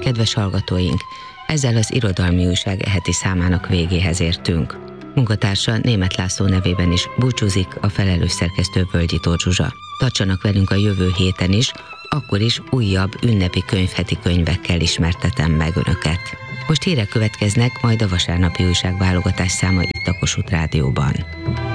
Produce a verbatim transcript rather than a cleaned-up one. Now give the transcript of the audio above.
Kedves hallgatóink, ezzel az Irodalmi Újság heti számának végéhez értünk. Munkatársa Németh László nevében is búcsúzik a felelős szerkesztő Völgyi Tóth Zsuzsa. Tartsanak velünk a jövő héten is, akkor is újabb ünnepi könyvheti könyvekkel ismertetem meg Önöket. Most hírek következnek, majd a vasárnapi újság válogatás száma itt a Kossuth Rádióban.